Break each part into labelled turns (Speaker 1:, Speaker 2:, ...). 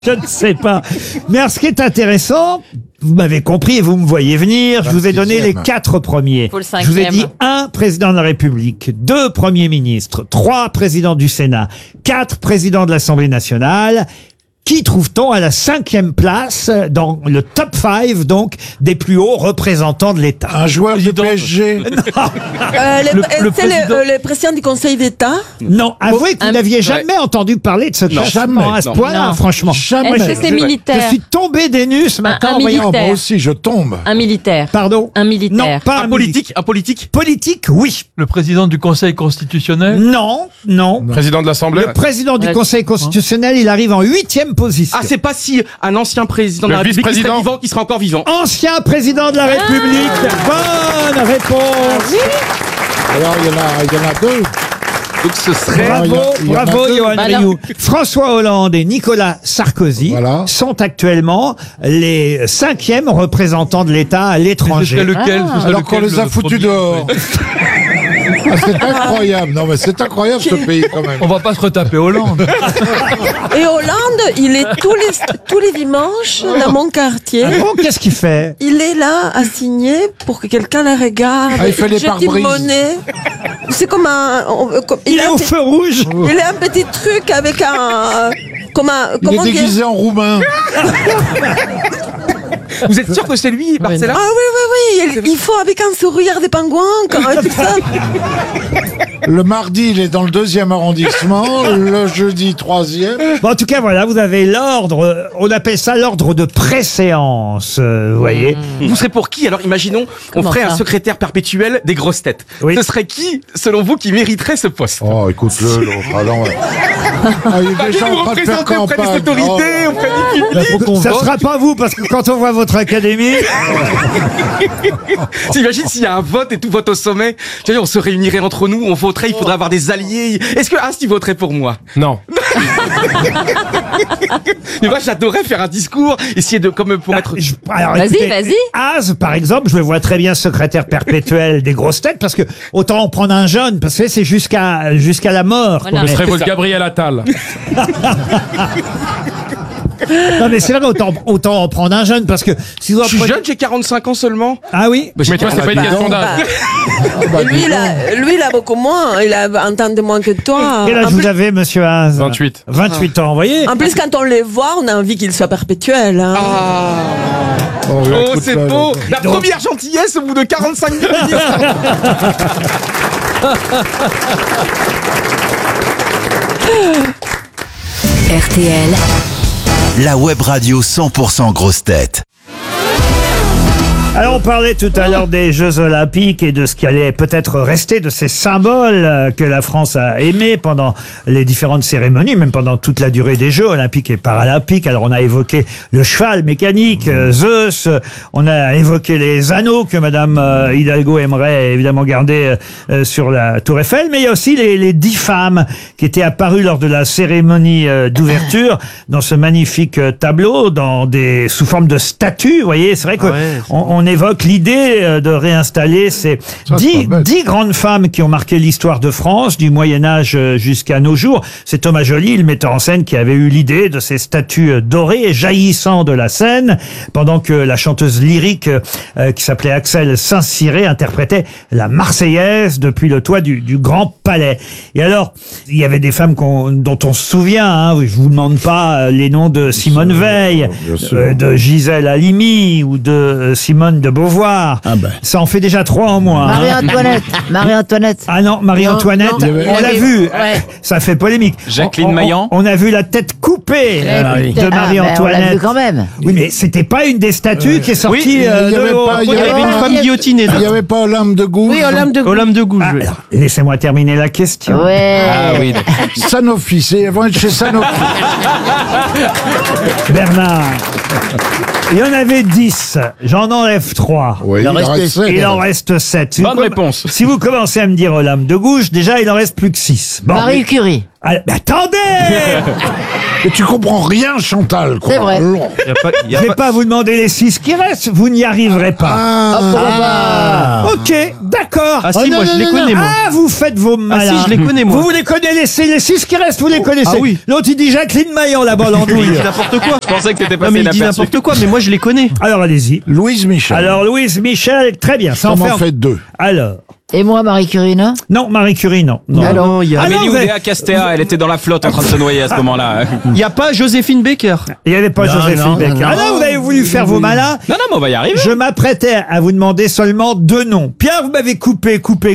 Speaker 1: Je ne sais pas. Mais alors, ce qui est intéressant, vous m'avez compris et vous me voyez venir, je vous ai donné les 4 premiers.
Speaker 2: Faut le
Speaker 1: Je vous ai dit
Speaker 2: cinquième.
Speaker 1: 1 président de la République, 2 premiers ministres, 3 présidents du Sénat, 4 présidents de l'Assemblée nationale. Qui trouve-t-on à la 5e place dans le top 5 donc des plus hauts représentants de l'État?
Speaker 3: Un joueur du PSG.
Speaker 4: Le président du Conseil d'État.
Speaker 1: Non, avouez que vous
Speaker 2: Un-
Speaker 1: n'aviez jamais entendu parler de ce classement
Speaker 3: jamais.
Speaker 1: à ce point-là,
Speaker 2: Non.
Speaker 1: franchement.
Speaker 3: Jamais.
Speaker 1: Moi,
Speaker 2: Est-ce que c'est
Speaker 1: je
Speaker 2: militaire?
Speaker 1: suis tombé des nues ce matin.
Speaker 2: un
Speaker 1: en voyant-
Speaker 3: Oh,
Speaker 2: militaire.
Speaker 3: moi aussi, je tombe.
Speaker 2: Un militaire.
Speaker 1: Pardon?
Speaker 2: Un militaire.
Speaker 1: Non, pas un politique.
Speaker 5: Un politique
Speaker 1: Politique, oui.
Speaker 6: Le président du Conseil constitutionnel.
Speaker 1: Non, non.
Speaker 5: Président de l'Assemblée
Speaker 1: Le président du
Speaker 2: Ouais.
Speaker 1: Conseil constitutionnel, il arrive en 8e position.
Speaker 7: Ah, c'est pas si un ancien président de
Speaker 5: Le
Speaker 7: la République qui serait
Speaker 5: vice-président.
Speaker 7: vivant, qui serait encore vivant.
Speaker 1: Ancien président de la République. Bonne réponse.
Speaker 3: Alors, il y en a deux.
Speaker 7: Donc ce serait...
Speaker 1: Bravo,
Speaker 3: il y en a
Speaker 1: bravo,
Speaker 3: deux.
Speaker 1: Johan
Speaker 2: Bah
Speaker 1: Rioux. François Hollande et Nicolas Sarkozy
Speaker 3: Voilà.
Speaker 1: sont actuellement les 5e représentants de l'État à
Speaker 6: Ce
Speaker 1: l'étranger.
Speaker 6: serait lequel ce serait
Speaker 3: Alors qu'on
Speaker 6: lequel,
Speaker 3: les a
Speaker 6: le
Speaker 3: foutus
Speaker 6: premier
Speaker 3: dehors. Ah, c'est incroyable. Non, mais c'est incroyable ce pays quand même.
Speaker 6: On va pas se retaper Hollande.
Speaker 4: Et Hollande, il est tous les dimanches dans mon quartier.
Speaker 1: Ah bon, qu'est-ce qu'il fait?
Speaker 4: Il est là à signer pour que quelqu'un la regarde.
Speaker 3: Ah, il fait les
Speaker 4: jette
Speaker 3: pare-brises.
Speaker 4: une monnaie. C'est comme un.
Speaker 1: Il est
Speaker 4: a
Speaker 1: au
Speaker 4: fait-
Speaker 1: feu rouge.
Speaker 4: Il a un petit truc avec un. Comme un.
Speaker 3: Il est
Speaker 4: Comment dire?
Speaker 3: déguisé en roumain.
Speaker 7: Vous êtes sûr que c'est lui, Marcella?
Speaker 4: Ah oui, il faut avec un sourire des pingouins, comme tout ça.
Speaker 3: Le mardi, il est dans le 2e arrondissement. Le jeudi, 3e.
Speaker 1: Bon, en tout cas, voilà, vous avez l'ordre, on appelle ça l'ordre de préséance, vous voyez.
Speaker 7: Vous serez pour qui? Alors imaginons, on
Speaker 2: Comment
Speaker 7: ferait
Speaker 2: ça
Speaker 7: un secrétaire perpétuel des grosses têtes.
Speaker 1: Oui.
Speaker 7: Ce serait qui, selon vous, qui mériterait ce poste?
Speaker 3: Oh, écoute-le, l'autre. Ah, non, ouais. Ah, il est déjà
Speaker 7: vous
Speaker 3: en train de faire
Speaker 7: représentez auprès des
Speaker 3: campagne.
Speaker 7: autorités, auprès du public.
Speaker 1: Ça sera pas vous, parce que quand on voit votre académie,
Speaker 7: T'imagines s'il y a un vote et tout vote au sommet? Tu vois, on se réunirait entre nous, on voterait, il faudrait avoir des alliés. Est-ce que Asti voterait pour moi?
Speaker 5: Non.
Speaker 7: Mais moi, j'adorerais faire un discours, essayer de, comme pour être...
Speaker 1: alors,
Speaker 2: Vas-y,
Speaker 1: écoutez,
Speaker 2: vas-y.
Speaker 1: Az, par exemple, je le vois très bien secrétaire perpétuel des grosses têtes, parce que autant en prendre un jeune, parce que c'est jusqu'à la mort.
Speaker 2: Voilà.
Speaker 1: quoi.
Speaker 5: Ce serait
Speaker 7: C'est
Speaker 5: votre
Speaker 7: ça.
Speaker 5: Gabriel Attal.
Speaker 1: Non, mais c'est vrai, autant en prendre un jeune, parce que si vous en
Speaker 7: Je suis
Speaker 1: prenez-
Speaker 7: jeune, j'ai 45 ans seulement.
Speaker 1: Ah oui?
Speaker 7: Bah, j'ai
Speaker 5: Mais toi, c'est pas une
Speaker 7: 45
Speaker 5: question
Speaker 7: ans.
Speaker 5: d'âge.
Speaker 4: Lui, il a beaucoup moins. Il a un temps de moins que toi.
Speaker 1: Quel âge
Speaker 4: En
Speaker 1: vous
Speaker 4: plus-
Speaker 1: avez, monsieur Az?
Speaker 5: 28.
Speaker 1: 28 ans, vous voyez?
Speaker 4: En plus, quand on les voit, on a envie qu'ils soient perpétuels. Hein.
Speaker 3: Oh,
Speaker 7: Oh,
Speaker 3: écoute,
Speaker 7: c'est
Speaker 3: là,
Speaker 7: beau.
Speaker 3: là.
Speaker 7: La première gentillesse au bout de 45 minutes.
Speaker 8: RTL,
Speaker 9: La web radio 100% grosse tête.
Speaker 1: Alors, on parlait tout à l'heure des Jeux Olympiques et de ce qui allait peut-être rester de ces symboles que la France a aimés pendant les différentes cérémonies, même pendant toute la durée des Jeux Olympiques et Paralympiques. Alors, on a évoqué le cheval mécanique, Zeus, on a évoqué les anneaux que Madame Hidalgo aimerait évidemment garder sur la Tour Eiffel, mais il y a aussi les 10 femmes qui étaient apparues lors de la cérémonie d'ouverture dans ce magnifique tableau, sous forme de statues. Vous voyez, c'est vrai que on évoque l'idée de réinstaller ces
Speaker 3: Ça, c'est pas bête.
Speaker 1: 10 grandes femmes qui ont marqué l'histoire de France du Moyen-Âge jusqu'à nos jours. C'est Thomas Joly, le metteur en scène, qui avait eu l'idée de ces statues dorées jaillissant de la scène, pendant que la chanteuse lyrique qui s'appelait Axel Saint-Cyr interprétait la Marseillaise depuis le toit du Grand Palais. Et alors, il y avait des femmes dont on se souvient, hein, je vous demande pas les noms de Simone Veil,
Speaker 3: bien sûr.
Speaker 1: de Gisèle Halimi ou de Simone de Beauvoir. Ça en fait déjà 3 en moins. hein.
Speaker 8: Marie-Antoinette. Marie-Antoinette.
Speaker 1: Ah non, Marie-Antoinette,
Speaker 4: Non,
Speaker 1: on l'a vu.
Speaker 2: Ouais.
Speaker 1: Ça fait polémique.
Speaker 7: Jacqueline Maillan.
Speaker 1: On a vu la tête coupée de
Speaker 8: On l'a vu
Speaker 1: Marie-Antoinette.
Speaker 8: quand même.
Speaker 1: Oui, mais c'était pas une des statues qui est sortie
Speaker 3: il y avait
Speaker 1: de l'eau.
Speaker 3: pas- il y avait
Speaker 8: une femme
Speaker 7: guillotinée.
Speaker 3: Il n'y avait pas Olympe de Gouges.
Speaker 8: Oui, Olympe de
Speaker 7: Olympe de Gouges.
Speaker 1: Ah, alors, laissez-moi terminer la question.
Speaker 8: Ouais.
Speaker 7: Ah oui.
Speaker 3: Sanofi, ils vont être chez Sanofi.
Speaker 1: Bernard, il y en avait 10. J'en enlève 3.
Speaker 3: Oui, il en reste 7.
Speaker 1: Il en reste 7.
Speaker 7: Bonne réponse.
Speaker 1: Si vous commencez à me dire Olympe de Gouges, déjà, il en reste plus que 6. Bon.
Speaker 8: Marie Curie.
Speaker 1: Ah, mais attendez.
Speaker 3: Et tu comprends rien, Chantal, quoi.
Speaker 8: C'est vrai.
Speaker 1: Je vais pas vous demander les 6 qui restent, vous n'y arriverez pas. Ok, d'accord.
Speaker 2: Ah si, moi je les connais, moi.
Speaker 1: Ah, vous faites vos malins.
Speaker 2: si, je les connais, moi.
Speaker 1: Vous les connaissez, les 6 qui restent, vous les connaissez.
Speaker 2: Ah oui.
Speaker 1: L'autre, il dit Jacqueline Maillan, la balle en
Speaker 2: Il
Speaker 1: douille.
Speaker 2: dit n'importe quoi.
Speaker 7: Je pensais que t'étais
Speaker 2: Non,
Speaker 7: passé
Speaker 2: mais il dit
Speaker 7: inaperçu.
Speaker 2: n'importe quoi, mais moi je les connais.
Speaker 1: Alors, allez-y.
Speaker 3: Louise Michel.
Speaker 1: Alors, Louise Michel, très bien. Ça
Speaker 3: ça
Speaker 1: en
Speaker 3: m'en
Speaker 1: fait...
Speaker 3: fait 2.
Speaker 1: Alors,
Speaker 8: Et moi, Marie Curie, non?
Speaker 1: non, Marie Curie, non. Non.
Speaker 8: Alors,
Speaker 2: Non, il y a,
Speaker 1: Ah non,
Speaker 7: Amélie
Speaker 1: vous avez-
Speaker 7: Oudéa Castéa, elle était dans la flotte en train de se noyer à ce moment-là.
Speaker 2: il y a pas Joséphine Baker.
Speaker 1: Il n'y avait pas Joséphine
Speaker 3: non,
Speaker 1: Baker.
Speaker 3: non,
Speaker 1: Ah non, vous avez voulu faire vos malins.
Speaker 7: Non, mais on va y arriver.
Speaker 1: Je m'apprêtais à vous demander seulement 2 noms. Pierre, vous m'avez coupé.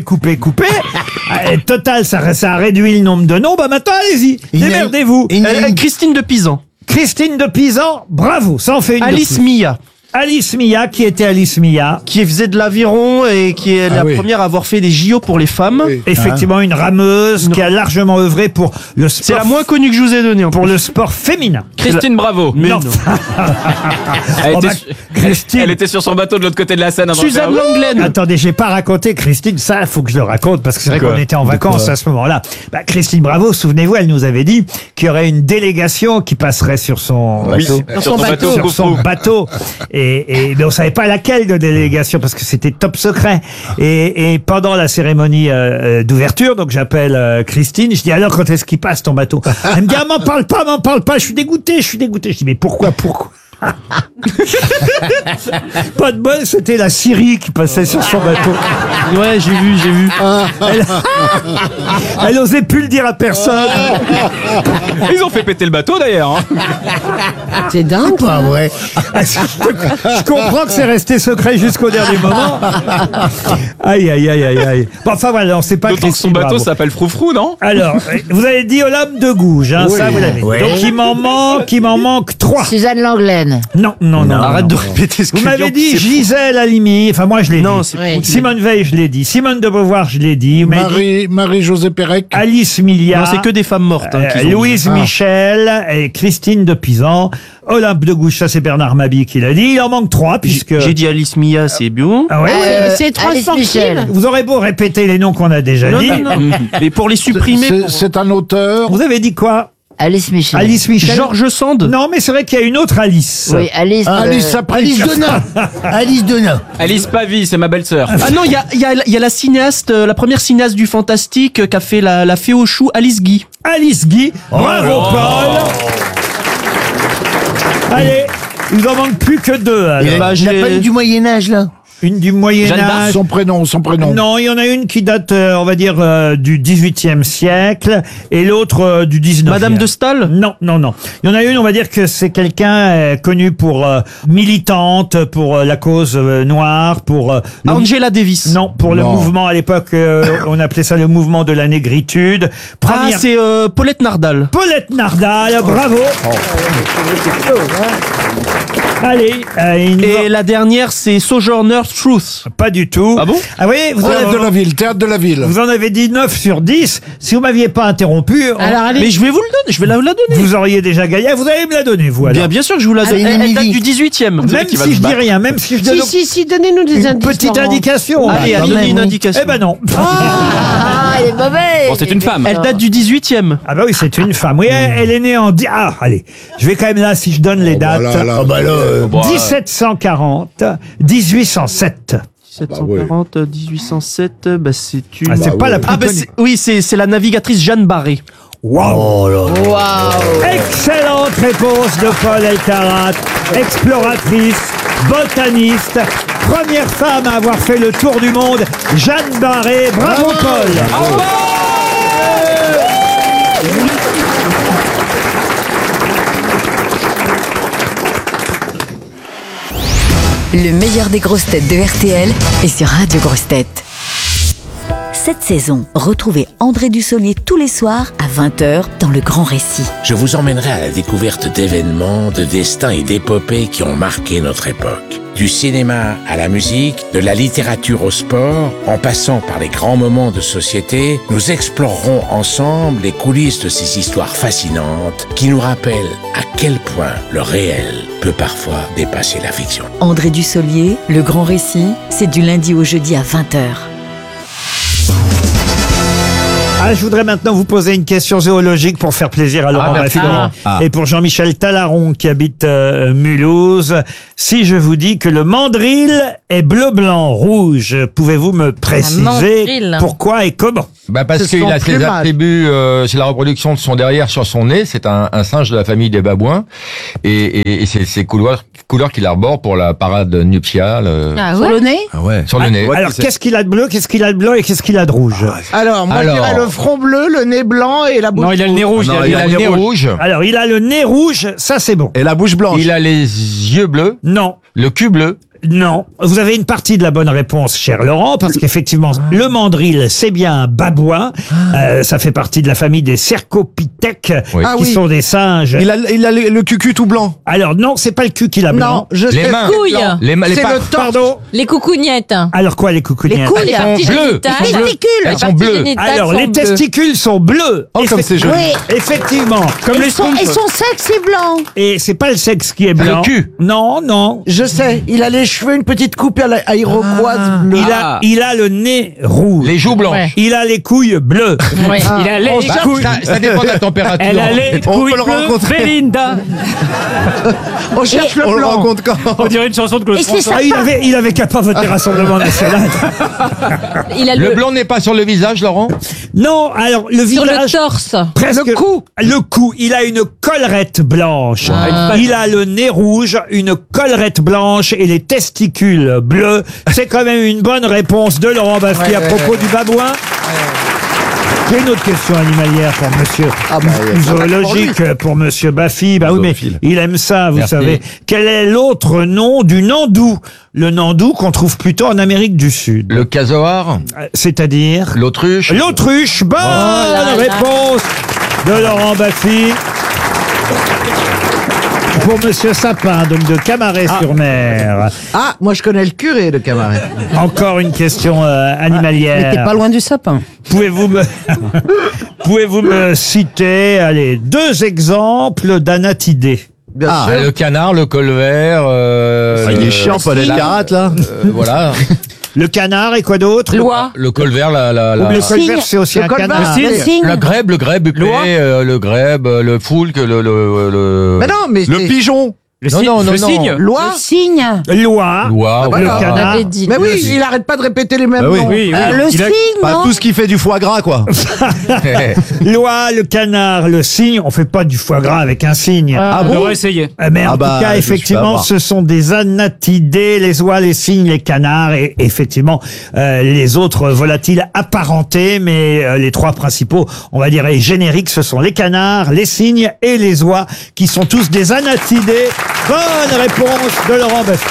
Speaker 1: Total, ça a réduit le nombre de noms. Bah maintenant, allez-y. Démerdez-vous.
Speaker 2: Christine de Pisan.
Speaker 1: Christine de Pisan, bravo. Ça en fait une de
Speaker 2: Alice
Speaker 1: plus.
Speaker 2: Mia,
Speaker 1: Alice Mia, qui était Alice Mia.
Speaker 2: qui faisait de l'aviron et qui est la
Speaker 3: oui.
Speaker 2: première à avoir fait des JO pour les femmes.
Speaker 3: Oui.
Speaker 1: Effectivement, une rameuse qui a largement œuvré pour le
Speaker 2: C'est
Speaker 1: sport,
Speaker 2: la moins connue que je vous ai donnée.
Speaker 1: pour le sport féminin.
Speaker 7: Christine Bravo.
Speaker 2: Mais
Speaker 1: Non.
Speaker 2: non.
Speaker 7: Elle,
Speaker 1: Oh,
Speaker 7: était
Speaker 1: bah,
Speaker 7: su-
Speaker 1: Christine.
Speaker 7: elle était sur son bateau de l'autre côté de la Seine.
Speaker 2: Suzanne Langlaine.
Speaker 1: Attendez, j'ai pas raconté Christine, ça, il faut que je le raconte, parce que c'est vrai
Speaker 7: Quoi
Speaker 1: qu'on était en vacances à ce moment-là. Bah, Christine Bravo, souvenez-vous, elle nous avait dit qu'il y aurait une délégation qui passerait sur son bateau.
Speaker 7: Sur son bateau.
Speaker 1: Sur son bateau. Mais on savait pas laquelle de délégation, parce que c'était top secret. Et pendant la cérémonie d'ouverture, donc j'appelle Christine, je dis alors quand est-ce qu'il passe ton bateau? Elle me dit ah, m'en parle pas, je suis dégoûté. Je dis mais pourquoi? Pas de bol, c'était la Syrie qui passait sur son bateau.
Speaker 2: Ouais, j'ai vu.
Speaker 1: Elle osait plus le dire à personne.
Speaker 7: Ils ont fait péter le bateau d'ailleurs. Hein.
Speaker 4: C'est dingue.
Speaker 3: Pas vrai.
Speaker 1: Je comprends que c'est resté secret jusqu'au dernier moment. Aïe. Bon, enfin voilà, on sait pas
Speaker 7: D'autant que son
Speaker 1: Christine
Speaker 7: bateau
Speaker 1: Bravo.
Speaker 7: s'appelle Froufrou, non?
Speaker 1: Alors, vous avez dit Olympe de Gouges, hein,
Speaker 3: Oui.
Speaker 1: ça vous l'avez.
Speaker 3: Oui.
Speaker 1: Donc il m'en manque 3.
Speaker 8: Suzanne Langlaine.
Speaker 1: Non.
Speaker 2: Arrête de répéter ce que
Speaker 1: Vous
Speaker 2: je
Speaker 1: m'avez
Speaker 2: dis,
Speaker 1: dit Gisèle Halimi, enfin moi je l'ai
Speaker 2: Non,
Speaker 1: dit.
Speaker 2: c'est
Speaker 4: Oui.
Speaker 1: Simone Veil, je l'ai dit. Simone de Beauvoir, je l'ai dit. Vous m'avez dit
Speaker 3: Marie-Josée Pérec.
Speaker 1: Alice Milia.
Speaker 2: Non, c'est que des femmes mortes. Hein, qu'ils ont
Speaker 1: Louise
Speaker 2: dit.
Speaker 1: Michel et Christine de Pisan. Olympe de Gouges, ça c'est Bernard Mabie qui l'a dit. Il en manque 3 puisque...
Speaker 2: J'ai dit Alice Mia, c'est bon.
Speaker 1: Ah ouais,
Speaker 4: C'est 3
Speaker 8: Alice
Speaker 4: sportives.
Speaker 8: Michel.
Speaker 1: vous aurez beau répéter les noms qu'on a déjà dit.
Speaker 2: Non. Mais pour les supprimer,
Speaker 3: C'est un auteur.
Speaker 1: Vous avez dit quoi?
Speaker 8: Alice Michel.
Speaker 1: Alice Michel.
Speaker 2: Georges Sand.
Speaker 1: Non, mais c'est vrai qu'il y a une autre Alice.
Speaker 8: Oui, Alice.
Speaker 3: Alice Saprik.
Speaker 8: Alice Donat.
Speaker 7: Alice Pavie, c'est ma belle-sœur.
Speaker 2: Ah non, il y a la cinéaste, la première cinéaste du fantastique qui a fait la Fée aux choux, Alice Guy.
Speaker 1: Alice Guy. Bravo, Paul. Allez, il vous en manque plus que 2. alors.
Speaker 2: Bah, j'ai-
Speaker 8: du Moyen-Âge, là.
Speaker 1: Une du Moyen-Âge.
Speaker 3: Son prénom.
Speaker 1: Non, il y en a une qui date, on va dire, du 18e siècle et l'autre du 19e.
Speaker 2: Madame de Staël.
Speaker 1: Non. Il y en a une, on va dire que c'est quelqu'un connu pour militante, pour la cause noire, pour... le-
Speaker 2: Angela Davis.
Speaker 1: Non, pour le
Speaker 3: Non.
Speaker 1: mouvement, à l'époque, on appelait ça le mouvement de la négritude.
Speaker 2: Ah,
Speaker 1: Première...
Speaker 2: c'est Paulette Nardal.
Speaker 1: Paulette Nardal, bravo. Allez,
Speaker 2: Et la dernière, c'est Sojourner Truth.
Speaker 1: pas du tout.
Speaker 2: Ah bon?
Speaker 1: Ah oui,
Speaker 3: Théâtre de la Ville.
Speaker 1: vous en avez dit 9 sur 10. Si vous m'aviez pas interrompu,
Speaker 4: Alors, allez.
Speaker 2: Mais je vais vous le donner, je vais la donner.
Speaker 1: vous auriez déjà gagné. Vous allez me la donner, vous, alors.
Speaker 2: Bien sûr que je vous la donne. Elle date du 18e.
Speaker 1: Même
Speaker 7: qui va
Speaker 1: si
Speaker 7: se
Speaker 1: je dis
Speaker 7: battre.
Speaker 1: rien, même si je donne
Speaker 4: Si, donnez-nous des
Speaker 1: une
Speaker 4: indices.
Speaker 1: petite
Speaker 4: Laurent.
Speaker 1: indication.
Speaker 2: Allez,
Speaker 1: Ah,
Speaker 2: donnez une indication.
Speaker 1: Eh ben non.
Speaker 8: Ah, elle est mauvaise.
Speaker 7: Bon, c'est une femme.
Speaker 2: Elle date du 18e.
Speaker 1: Ah bah oui, c'est une femme. Oui, elle est née en... Ah, allez. Je vais quand même là, si je donne les dates. 1740, 1807.
Speaker 2: 1740, 1807, bah c'est une...
Speaker 1: Ah, c'est pas la plus
Speaker 2: Ah bah
Speaker 1: connue.
Speaker 2: oui, c'est la navigatrice Jeanne Barré.
Speaker 1: Wow. Excellente réponse de Paul Elkarat, exploratrice, botaniste, première femme à avoir fait le tour du monde, Jeanne Barré. Bravo Paul.
Speaker 8: Le meilleur des grosses têtes de RTL est sur Radio Grosses Têtes. Cette saison, retrouvez André Dussolier tous les soirs à 20h dans Le Grand Récit.
Speaker 5: Je vous emmènerai à la découverte d'événements, de destins et d'épopées qui ont marqué notre époque. Du cinéma à la musique, de la littérature au sport, en passant par les grands moments de société, nous explorerons ensemble les coulisses de ces histoires fascinantes qui nous rappellent à quel point le réel peut parfois dépasser la fiction.
Speaker 8: André Dussolier, Le Grand Récit, c'est du lundi au jeudi à 20h.
Speaker 1: Ah, je voudrais maintenant vous poser une question zoologique pour faire plaisir à Laurent
Speaker 6: merci,
Speaker 1: Baffy
Speaker 6: Laurent.
Speaker 1: et pour Jean-Michel Talaron qui habite Mulhouse. Si je vous dis que le mandrill est bleu, blanc, rouge, pouvez-vous me préciser
Speaker 4: mandrill.
Speaker 1: pourquoi et comment?
Speaker 10: Parce
Speaker 3: C'est
Speaker 10: qu'il
Speaker 3: son
Speaker 10: a ses
Speaker 3: plumage.
Speaker 10: attributs, c'est la reproduction de son derrière sur son nez. C'est un singe de la famille des babouins et c'est ses couleurs qu'il arbore pour la parade nuptiale
Speaker 4: Ah
Speaker 11: Sur
Speaker 4: ouais?
Speaker 11: le nez?
Speaker 10: sur le nez.
Speaker 1: Alors, qu'est-ce qu'il a de bleu, qu'est-ce qu'il a de blanc et qu'est-ce qu'il a de rouge?
Speaker 3: Alors, moi, je dirais le front bleu, le nez blanc et la bouche.
Speaker 7: Non, il a le nez rouge.
Speaker 10: Il a le nez rouge.
Speaker 1: Alors, il a le nez rouge, ça c'est bon.
Speaker 12: Et la bouche blanche.
Speaker 10: Il a les yeux bleus,
Speaker 1: Non.
Speaker 10: le cul bleu.
Speaker 1: Non, vous avez une partie de la bonne réponse, cher Laurent, parce qu'effectivement, le mandrill, c'est bien un babouin. Ça fait partie de la famille des cercopithèques,
Speaker 10: Oui.
Speaker 3: Ah
Speaker 1: qui
Speaker 3: oui.
Speaker 1: sont des singes.
Speaker 12: Il a le cucu tout blanc.
Speaker 1: Alors non, c'est pas le cul qu'il a blanc.
Speaker 3: Non, je
Speaker 10: Les
Speaker 3: sais.
Speaker 10: mains.
Speaker 4: Couilles.
Speaker 10: Les
Speaker 3: C'est
Speaker 10: pattes.
Speaker 3: le torse.
Speaker 1: Pardon.
Speaker 11: Les coucougnettes.
Speaker 1: Alors quoi, les coucougnettes?
Speaker 3: Les couilles.
Speaker 11: Les
Speaker 10: sont
Speaker 11: parties
Speaker 10: bleues.
Speaker 11: génitales.
Speaker 10: Elles sont bleues. Elles sont bleues.
Speaker 1: Alors, les testicules sont bleus.
Speaker 12: Oh, comme c'est joli.
Speaker 1: Effectivement.
Speaker 7: Comme les schtroumpfs.
Speaker 11: Et son sexe est blanc.
Speaker 1: Et c'est pas le sexe qui est blanc.
Speaker 10: cul.
Speaker 1: Non, non.
Speaker 3: Je sais, il a les cheveux, une petite coupe à iroquoise bleue.
Speaker 1: Il a le nez rouge.
Speaker 10: Les joues blanches.
Speaker 11: Ouais.
Speaker 1: Il a les couilles bleues.
Speaker 11: Ouais.
Speaker 7: Il a les
Speaker 10: Ça dépend de la température.
Speaker 7: Elle a les
Speaker 12: On
Speaker 7: couilles
Speaker 12: peut le
Speaker 7: bleues,
Speaker 12: rencontrer.
Speaker 7: Belinda.
Speaker 3: On cherche
Speaker 12: On
Speaker 3: le
Speaker 12: le
Speaker 3: blanc.
Speaker 12: rencontre quand?
Speaker 7: On dirait une chanson de Claude
Speaker 11: Et c'est
Speaker 7: François.
Speaker 11: ça.
Speaker 1: Il avait qu'à pas voter Rassemblement National.
Speaker 11: Il a
Speaker 10: Le blanc n'est pas sur le visage, Laurent?
Speaker 1: Non, alors le
Speaker 11: sur le
Speaker 1: visage.
Speaker 11: torse.
Speaker 1: Presque. Le cou. Il a une collerette blanche. Il a le nez rouge, une collerette blanche et les testicules bleus. C'est quand même une bonne réponse de Laurent Baffy à propos du babouin. J'ai une autre question animalière pour monsieur, zoologique pour monsieur Baffy. Bah oui, mais il aime ça, vous
Speaker 10: Merci.
Speaker 1: savez. Quel est l'autre nom du nandou? Le nandou qu'on trouve plutôt en Amérique du Sud.
Speaker 10: Le casoar?
Speaker 1: C'est-à-dire?
Speaker 10: L'autruche?
Speaker 1: L'autruche. Bonne réponse de Laurent Baffy. Pour monsieur Sapin, donc de Camaret-sur-Mer.
Speaker 3: Ah, moi je connais le curé de Camaret.
Speaker 1: Encore une question animalière.
Speaker 11: T'es pas loin du sapin.
Speaker 1: Pouvez-vous me citer, allez, 2 exemples d'anatidés?
Speaker 3: Bien sûr.
Speaker 10: Le canard, le colvert.
Speaker 12: Il est chiant, Paul Elkarat, là.
Speaker 10: Voilà.
Speaker 1: Le canard et quoi d'autre?
Speaker 11: Loi.
Speaker 10: Le colvert,
Speaker 1: Le colvert, c'est aussi un
Speaker 3: colvert,
Speaker 1: canard.
Speaker 3: c'est-
Speaker 11: Le cygne.
Speaker 10: le grèbe, le grèbe, le foulque, le.
Speaker 3: Mais non, mais
Speaker 12: Le
Speaker 3: c'est-
Speaker 12: pigeon.
Speaker 7: Le
Speaker 10: Non,
Speaker 7: cygne.
Speaker 10: non, non,
Speaker 7: Le
Speaker 10: non.
Speaker 7: cygne.
Speaker 3: Loi.
Speaker 11: Le cygne.
Speaker 1: Loi.
Speaker 10: Loi,
Speaker 3: bah
Speaker 1: le
Speaker 3: non.
Speaker 11: On
Speaker 1: canard.
Speaker 11: avait dit.
Speaker 3: Mais oui, il arrête pas de répéter les mêmes
Speaker 12: Bah oui.
Speaker 3: noms.
Speaker 7: Oui, oui.
Speaker 11: Le
Speaker 7: Il a-
Speaker 11: cygne,
Speaker 12: Pas
Speaker 11: non?
Speaker 12: tout ce qui fait du foie gras, quoi.
Speaker 1: Loi, le canard, le cygne. On fait pas du foie gras avec un cygne.
Speaker 7: On devrait essayer.
Speaker 1: Mais en
Speaker 12: Ah bah,
Speaker 1: tout cas,
Speaker 12: je suis pas
Speaker 1: effectivement,
Speaker 12: voir.
Speaker 1: ce sont des anatidés, les oies, les cygnes, les canards et effectivement les autres volatiles apparentés. Mais les 3 principaux, on va dire, et génériques, ce sont les canards, les cygnes et les oies, qui sont tous des anatidés. Bonne réponse de Laurent Baffy.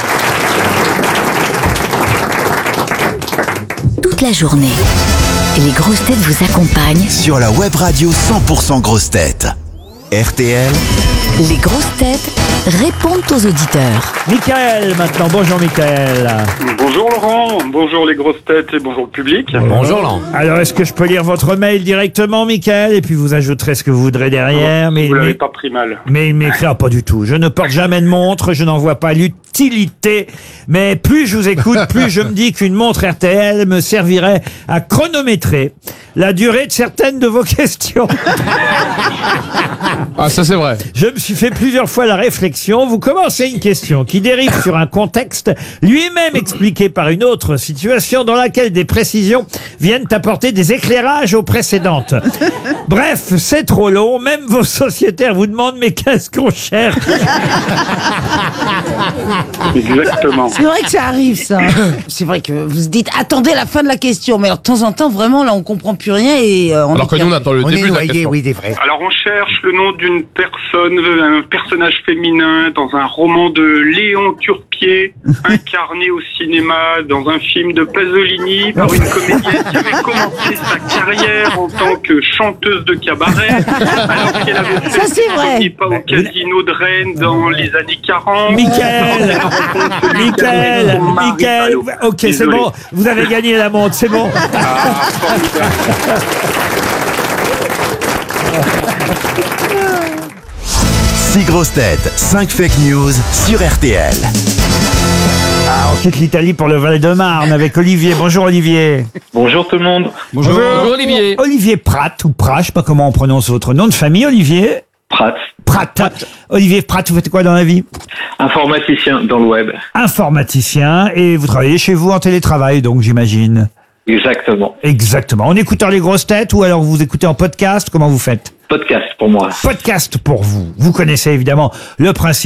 Speaker 8: Toute la journée, les grosses têtes vous accompagnent.
Speaker 9: Sur la web radio 100% grosses têtes. RTL,
Speaker 8: Les grosses têtes répondent aux auditeurs.
Speaker 1: Michael, maintenant. Bonjour, Michael.
Speaker 13: Bonjour Laurent, bonjour les grosses têtes et bonjour le public.
Speaker 7: Bonjour, Laurent.
Speaker 1: Alors, est-ce que je peux lire votre mail directement, Michael? Et puis vous ajouterez ce que vous voudrez derrière.
Speaker 13: Vous l'avez pas pris mal.
Speaker 1: Mais il m'écrit pas du tout. Je ne porte jamais de montre, je n'en vois pas l'utilité. Mais plus je vous écoute, plus je me dis qu'une montre RTL me servirait à chronométrer la durée de certaines de vos questions.
Speaker 7: Ah, ça c'est vrai.
Speaker 1: Je me suis fait plusieurs fois la réflexion. Vous commencez une question qui dérive sur un contexte lui-même expliqué par une autre situation dans laquelle des précisions viennent apporter des éclairages aux précédentes. Bref, c'est trop long. Même vos sociétaires vous demandent mais qu'est-ce qu'on cherche?
Speaker 13: Exactement.
Speaker 11: C'est vrai que ça arrive, ça. C'est vrai que vous dites, attendez la fin de la question. Mais alors, de temps en temps, vraiment, là, on comprend plus rien et
Speaker 7: Alors que nous, on attend le début de la question.
Speaker 3: Oui, des vrais.
Speaker 13: Alors on cherche le nom d'une personne, un personnage féminin dans un roman de Léon Turpier, incarné au cinéma dans un film de Pasolini par une comédienne qui avait commencé sa carrière en tant que chanteuse de cabaret, alors qu'elle avait fait
Speaker 11: Ça, c'est
Speaker 13: son
Speaker 11: vrai.
Speaker 13: premier pas au casino de Rennes dans les années 40.
Speaker 1: Michael, Michael, ok, c'est
Speaker 13: Désolé.
Speaker 1: bon, vous avez gagné la montre, c'est bon.
Speaker 13: Ah, formidable.
Speaker 9: 6 grosses têtes, 5 fake news sur RTL.
Speaker 1: On quitte l'Italie pour le Val-de-Marne avec Olivier. Bonjour Olivier.
Speaker 14: Bonjour tout le monde.
Speaker 6: Bonjour Olivier.
Speaker 1: Olivier Pratt ou Prat, je sais pas comment on prononce votre nom de famille, Olivier.
Speaker 14: Pratt.
Speaker 1: Olivier Pratt, vous faites quoi dans la vie?
Speaker 14: Informaticien dans le web.
Speaker 1: Informaticien, et vous travaillez chez vous en télétravail, donc j'imagine.
Speaker 14: Exactement.
Speaker 1: Exactement. En écoutant les grosses têtes ou alors vous écoutez en podcast, comment vous faites?
Speaker 14: Podcast pour moi.
Speaker 1: Podcast pour vous. Vous connaissez évidemment le principe.